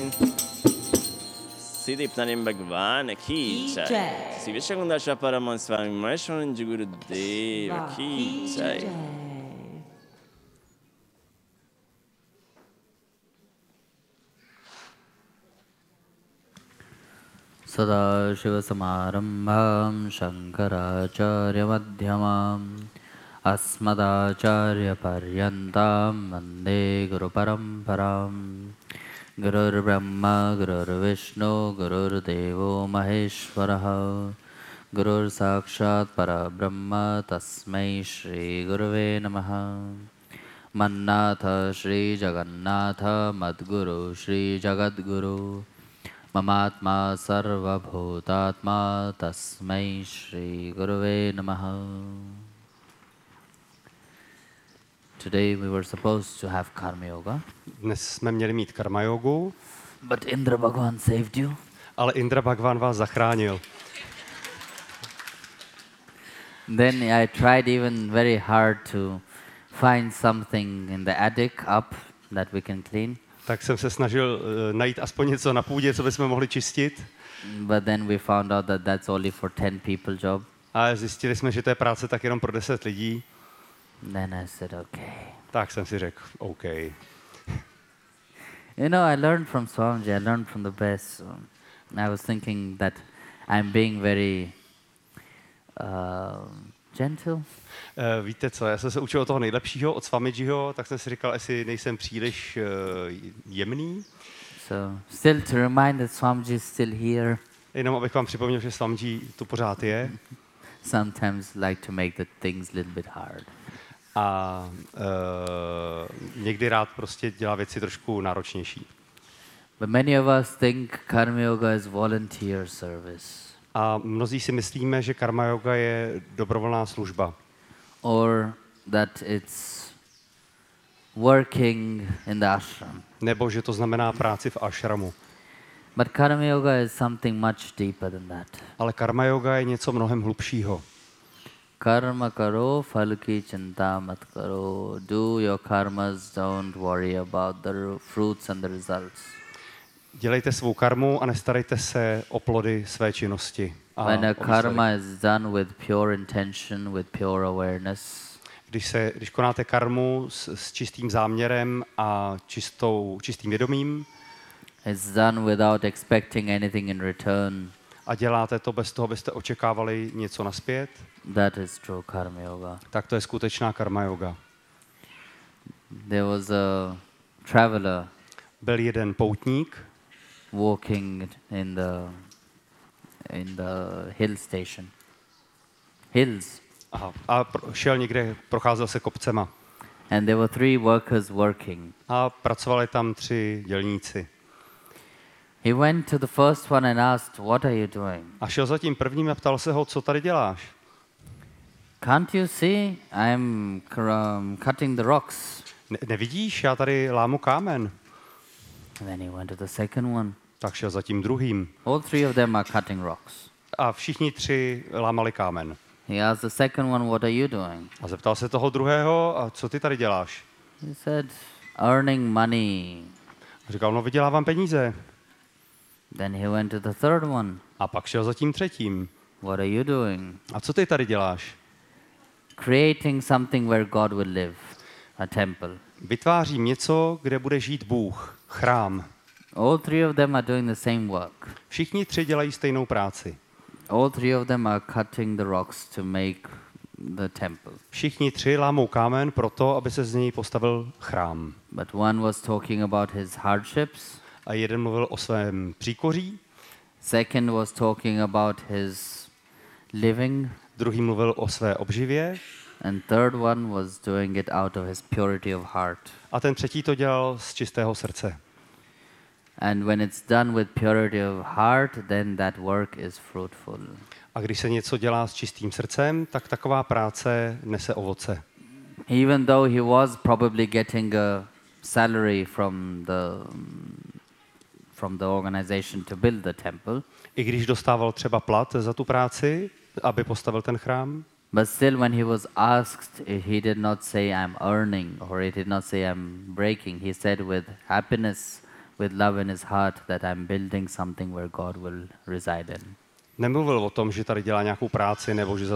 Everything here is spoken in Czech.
Siddhipnanim Bhagwan ki jai. Sri Vishakundasha Paramon Swami Maheshwaran Guru Deva ki jai. सदाशिवसमारम्भां शङ्कराचार्यमध्यमाम् अस्मदाचार्यपर्यन्तां वन्दे गुरुपरम्पराम् गुरुर्ब्रह्मा गुरुर्विष्णु गुरुर्देवो महेश्वरः गुरुर्साक्षात् परब्रह्म तस्मै श्रीगुरुवे नमः। मन्नाथ श्रीजगन्नाथ मद्गुरु श्रीजगद्गुरु ममात्मा सर्वभूतात्मा तस्मै श्रीगुरुवे नमः। Today we were supposed to have karma yoga. Dnes jsme měli mít karma jogu. But Indra Bhagwan saved you. Ale Indra Bhagwan vás zachránil. Then I tried even very hard to find something in the attic up that we can clean. Tak jsem se snažil najít aspoň něco na půdě, co bychom mohli čistit. But then we found out that that's only for 10 people job. A zjistili jsme, že to je práce tak jenom pro 10 lidí. Then I said, okay. Tak jsem si řekl, OK. You know, I learned from Swamiji, I learned from the best. So I was thinking that I'm being very gentle. Víte co, já jsem se učil od toho nejlepšího, od Swamijiho, tak jsem si říkal, jestli nejsem příliš jemný. So still to remind that Swamiji is still here. Jenom abych vám připomněl, že Swamiji tu pořád je. Sometimes like to make the things a little bit hard. A někdy rád prostě dělá věci trošku náročnější. But many of us think karma yoga is volunteer service. A mnozí si myslíme, že karma yoga je dobrovolná služba. Or that it's working in the ashram. Nebo že to znamená práci v ashramu. But karma yoga is something much deeper than that. Ale karma yoga je něco mnohem hlubšího. Karma karo, phal ki chinta mat karo. Do your karmas, don't worry about the fruits and the results. Dělejte svou karmu a nestarejte se o plody své činnosti. When a karma is done with pure intention, with pure awareness, když konáte karmu s čistým záměrem a čistým vědomím, it's done without expecting anything in return, a děláte to bez toho, abyste očekávali něco nazpět, that is true karma yoga. Tak to je skutečná karma yoga. There was a traveler. Byl jeden poutník, walking in the hill station. Hills. Aha, a šel někde, procházel se kopcema. And there were 3 workers working. A pracovali tam 3 dělníci. He went to the first one and asked, "What are you doing?" A šel za tím prvním a ptal se ho, co tady děláš? Can't you see? I'm cutting the rocks. Nevidíš? Já tady lámu kámen. And then he went to the second one. Tak šel za tím druhým. All 3 of them are cutting rocks. A všichni 3 lámali kámen. He asked the second one, "What are you doing?" A zeptal se toho druhého, a co ty tady děláš? He said, "Earning money." A říkal, no vydělávám peníze. Then he went to the third one. A pak šel za tím třetím. What are you doing? A co ty tady děláš? Creating something where God will live, a temple. Vytvářím něco, kde bude žít Bůh, chrám. All 3 of them are doing the same work. Všichni 3 dělají stejnou práci. All 3 of them are cutting the rocks to make the temple. Všichni 3 lámou kámen proto, aby se z něj postavil chrám. But one was talking about his hardships. A jeden mluvil o svém příkoří. Second was talking about his living. Druhý mluvil o své obživě. And third one was doing it out of his purity of heart. A ten třetí to dělal z čistého srdce. And when it's done with purity of heart, then that work is fruitful. A když se něco dělá s čistým srdcem, tak taková práce nese ovoce. Even though he was probably getting a salary from the organization to build the temple. I když dostával třeba plat za tu práci, aby postavil ten chrám. But still when he was asked, he did not say I'm earning or he did not say I'm breaking. He said with happiness, with love in his heart that I'm building something where God will reside in. Nemluvil o tom, že tady dělá nějakou práci nebo že